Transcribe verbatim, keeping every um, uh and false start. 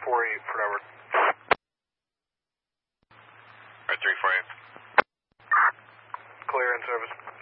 four eight for number. Alright, three four eight. Clear in service.